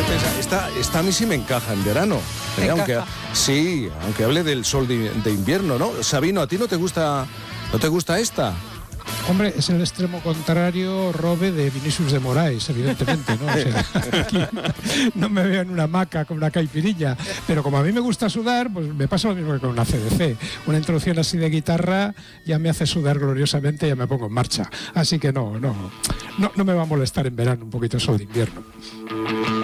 Esta a mí sí me encaja en verano. Aunque hable del sol de invierno, ¿no? Sabino, ¿a ti no te gusta esta? Hombre, es el extremo contrario, Robe, de Vinicius de Moraes, evidentemente, ¿no? O sea, aquí no me veo en una hamaca con una caipirilla, pero como a mí me gusta sudar, pues me pasa lo mismo que con una CDC. Una introducción así de guitarra ya me hace sudar gloriosamente y ya me pongo en marcha. Así que no me va a molestar en verano un poquito el sol de invierno.